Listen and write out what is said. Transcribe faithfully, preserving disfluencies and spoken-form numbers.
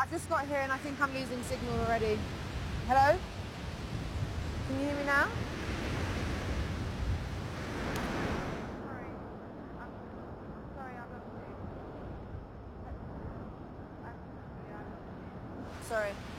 I've just got here and I think I'm losing signal already. Hello? Can you hear me now? Sorry. I'm, I'm sorry, I've lost you. I, yeah, I've lost you. Sorry.